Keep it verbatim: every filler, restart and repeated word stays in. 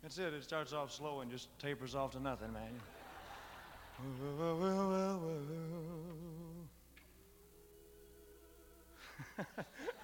That's it. It starts off slow and just tapers off to nothing, man. Whoa, whoa, whoa, whoa.